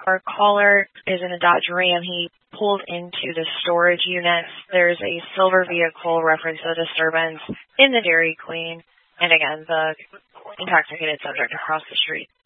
Our caller is in a Dodge Ram. He pulled into the storage units. There's a silver vehicle reference to disturbance in the Dairy Queen. And again, the intoxicated subject across the street.